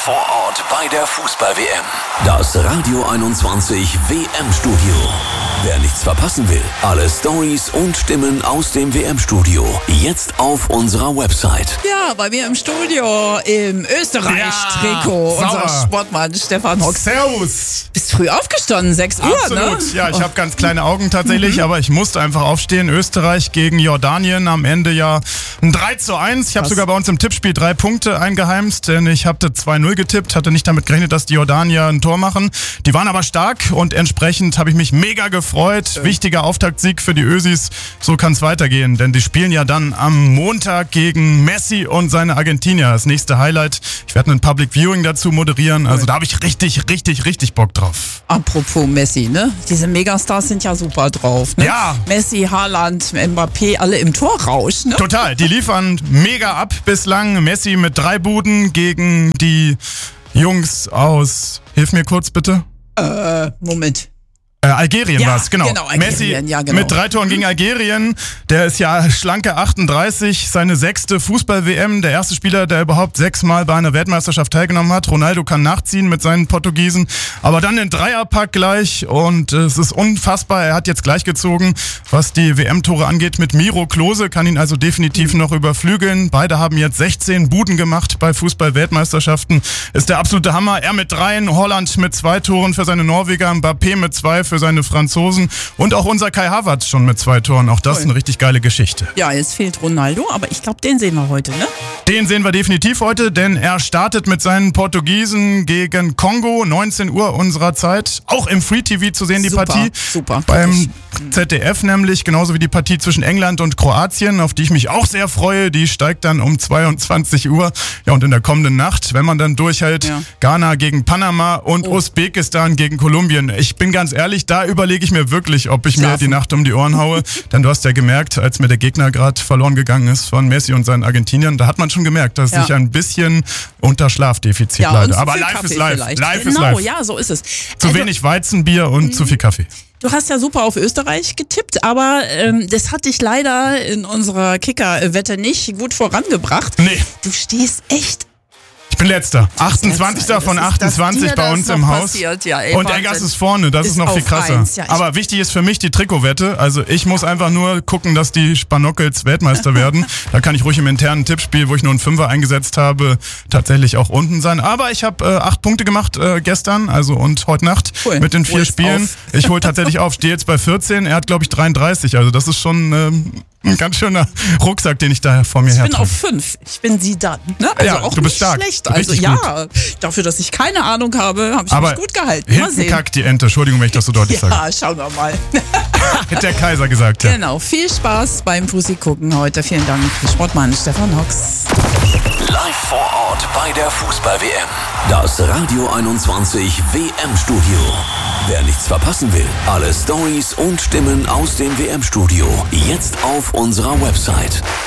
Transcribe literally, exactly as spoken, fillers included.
vor Ort bei der Fußball-W M. Das Radio einundzwanzig W M-Studio. Wer nichts verpassen will, alle Storys und Stimmen aus dem W M-Studio jetzt auf unserer Website. Ja, bei mir im Studio im Österreich-Trikot, ja, unser Sportmann Stefan Hock. Servus. Bist früh aufgestanden, sechs Uhr, Absolut. ne? Ja, ich habe ganz kleine Augen tatsächlich, mhm. aber ich musste einfach aufstehen. Österreich gegen Jordanien, am Ende ja ein drei zu eins. Ich habe sogar bei uns im Tippspiel drei Punkte eingeheimst, denn ich hatte zwei null getippt, hatte nicht damit gerechnet, dass die Jordanier ein Tor machen. Die waren aber stark und entsprechend habe ich mich mega gefreut. Wichtiger Auftaktsieg für die Ösis. So kann es weitergehen, denn die spielen ja dann am Montag gegen Messi und seine Argentinier. Das nächste Highlight. Ich werde ein Public Viewing dazu moderieren. Also da habe ich richtig, richtig, richtig Bock drauf. Apropos Messi, ne? Diese Megastars sind ja super drauf, ne? Ja. Messi, Haaland, Mbappé, alle im Torrausch, ne? Total. Die liefern mega ab bislang. Messi mit drei Buden gegen die Jungs aus... Hilf mir kurz, bitte. Äh, Moment. Äh, Algerien ja, war es, genau. genau Algerien, Messi ja, genau. mit drei Toren gegen Algerien. Der ist ja schlanke achtunddreißig, seine sechste Fußball-W M. Der erste Spieler, der überhaupt sechsmal bei einer Weltmeisterschaft teilgenommen hat. Ronaldo kann nachziehen mit seinen Portugiesen. Aber dann den Dreierpack gleich und äh, es ist unfassbar. Er hat jetzt gleich gezogen, was die W M-Tore angeht mit Miro Klose. Kann ihn also definitiv mhm. noch überflügeln. Beide haben jetzt sechzehn Buden gemacht bei Fußball-Weltmeisterschaften. Ist der absolute Hammer. Er mit dreien, Holland mit zwei Toren für seine Norweger, Mbappé mit zwei für seine Franzosen und auch unser Kai Havertz schon mit zwei Toren. Auch das cool. Eine richtig geile Geschichte. Ja, jetzt fehlt Ronaldo, aber ich glaube, den sehen wir heute, ne? Den sehen wir definitiv heute, denn er startet mit seinen Portugiesen gegen Kongo, neunzehn Uhr unserer Zeit. Auch im Free T V zu sehen, die super, Partie. Super. Beim Z D F nämlich, genauso wie die Partie zwischen England und Kroatien, auf die ich mich auch sehr freue. Die steigt dann um zweiundzwanzig Uhr. Ja, und in der kommenden Nacht, wenn man dann durchhält, ja. Ghana gegen Panama und oh. Usbekistan gegen Kolumbien. Ich bin ganz ehrlich, da überlege ich mir wirklich, ob ich Schlafen. mir die Nacht um die Ohren haue. Denn du hast ja gemerkt, als mir der Gegner gerade verloren gegangen ist von Messi und seinen Argentiniern, da hat man schon gemerkt, dass ja. ich ein bisschen unter Schlafdefizit ja, leide. Aber live ist live. Vielleicht. Live genau, ist live. Ja, so ist es. Zu also, wenig Weizenbier und mh. zu viel Kaffee. Du hast ja super auf Österreich getippt, aber ähm, das hat dich leider in unserer Kicker-Wette nicht gut vorangebracht. Nee. Du stehst echt... Ich bin letzter. achtundzwanzigster von achtundzwanzig bei uns im Haus. Ja, ey, und Eggers ist vorne, das ist, ist noch viel krasser. Eins, ja, aber wichtig ist für mich die Trikotwette. Also ich muss einfach nur gucken, dass die Spannockels Weltmeister werden. Da kann ich ruhig im internen Tippspiel, wo ich nur einen Fünfer eingesetzt habe, tatsächlich auch unten sein. Aber ich habe äh, acht Punkte gemacht äh, gestern, also und heute Nacht cool. mit den vier Holst Spielen. Auf. Ich hole tatsächlich auf, stehe jetzt bei vierzehn. Er hat, glaube ich, dreiunddreißig. Also das ist schon... Ähm, ein ganz schöner Rucksack, den ich da vor mir her. Ich bin auf fünf. Ich bin sie dann. Ne? Also ja, auch du bist nicht stark. schlecht. Also richtig ja, gut. Dafür, dass ich keine Ahnung habe, habe ich aber mich gut gehalten. Hinten kackt die Ente. Entschuldigung, wenn ich das so deutlich ja, sage. Ja, schauen wir mal. Hat der Kaiser gesagt, ja. Genau. Viel Spaß beim Fussi gucken heute. Vielen Dank, Sportmann Stefan Hocks. Live vor Ort bei der Fußball-W M. Das Radio einundzwanzig W M-Studio. Wer nichts verpassen will, alle Storys und Stimmen aus dem W M-Studio jetzt auf unserer Website.